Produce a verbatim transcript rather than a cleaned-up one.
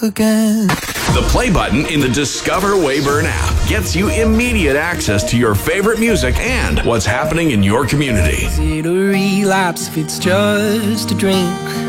again. The play button in the Discover Wayburn app gets you immediate access to your favorite music and what's happening in your community. Is it a relapse if it's just a drink?